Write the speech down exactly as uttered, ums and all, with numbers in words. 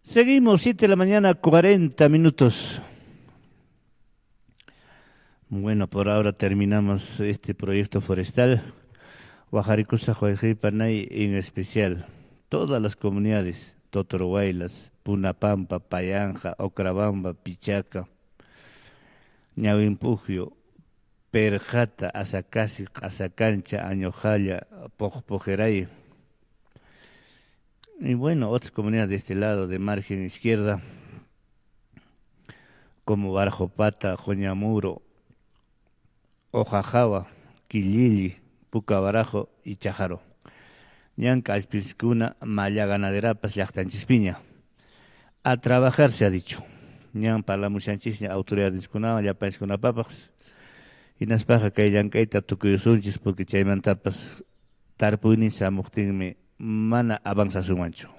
Seguimos, siete de la mañana, cuarenta minutos. Bueno, por ahora terminamos este proyecto forestal. Huajaricusa, Panay en especial. Todas las comunidades, Totorohuaylas, Punapampa, Payanja, Ocrabamba, Pichaca, Ñawimpugio, Perjata, Asacasi, Asacancha, Añojalla, Pojpojeray. Y bueno, otras comunidades de este lado, de margen izquierda, como Barjopata, Joñamuro, Ojajava, Quillili, Pucabarajo y Chajaro. Ñanca, Aspizcuna, Maya Ganaderapas, Llactanchispiña. A trabajar se ha dicho. Ñan para la muchanchisña autoridades kuna, ya país kuna papas. Y nas paja que llancaita tukuyusunchis porque chaymantapas tarpuynin samuqtinmi mana avanza sumanchu.